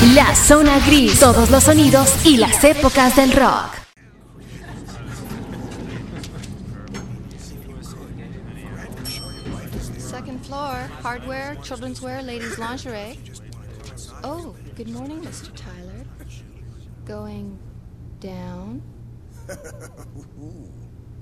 La Zona Gris, todos los sonidos y las épocas del rock. Second floor, hardware, children's wear, ladies' lingerie. Oh, good morning, Mr. Tyler. Going down?